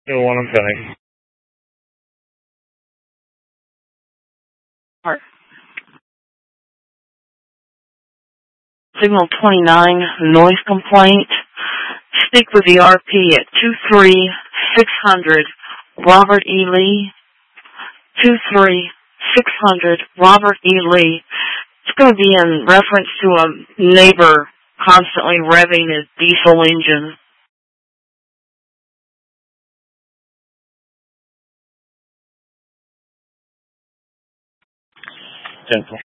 The one I'm saying. Part. Signal 29, noise complaint. Speak with the RP at 23600 Robert E. Lee. 23600 Robert E. Lee. It's going to be in reference to a neighbor constantly revving his diesel engine. Gentle.